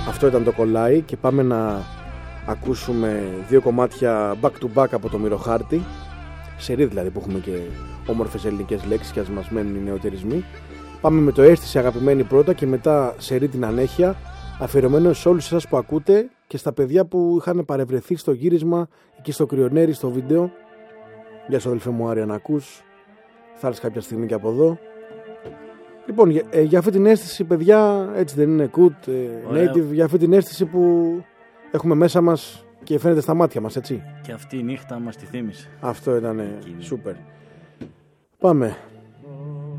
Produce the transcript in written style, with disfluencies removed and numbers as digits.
Αυτό ήταν το κολλάι και πάμε να ακούσουμε δύο κομμάτια back to back από το Μυροχάρτη. Σερί δηλαδή που έχουμε και όμορφες ελληνικές λέξεις και ας μας μένουν οι νεοτερισμοί. Πάμε με το Αίσθηση αγαπημένη πρώτα και μετά σερί την Ανέχεια, αφιερωμένο σε όλους εσάς που ακούτε και στα παιδιά που είχαν παρευρεθεί στο γύρισμα εκεί στο Κρυονέρι, στο βίντεο. Γεια σου αδελφέ μου Άρη, αν ακούς, θα έρθεις κάποια στιγμή και από εδώ. Λοιπόν, για αυτή την αίσθηση, παιδιά, έτσι δεν είναι, Kut, Native, για αυτή την αίσθηση που έχουμε μέσα μας και φαίνεται στα μάτια μας, έτσι. Και αυτή η νύχτα μας τη θύμισε. Αυτό ήταν σούπερ. Πάμε.